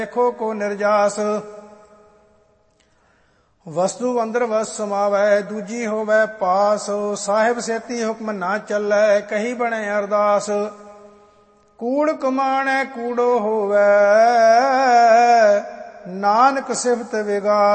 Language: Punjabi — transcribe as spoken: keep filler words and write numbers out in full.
ਦੇਖੋ ਕੋ ਨਿਰਜਾਸ। ਵਸਤੂ ਅੰਦਰ ਵਸ ਸਮਾਵੈ, ਦੂਜੀ ਹੋਵੈ ਪਾਸ। ਸਾਹਿਬ ਸੇਤੀ ਹੁਕਮ ਨਾ ਚੱਲੈ, ਕਹੀ ਬਣੇ ਅਰਦਾਸ। ਕੂੜ ਕਮਾਣੈ ਕੂੜੋ ਹੋਵੈ, ਨਾਨਕ ਸਿਫਤ ਵਿਗਾਸ।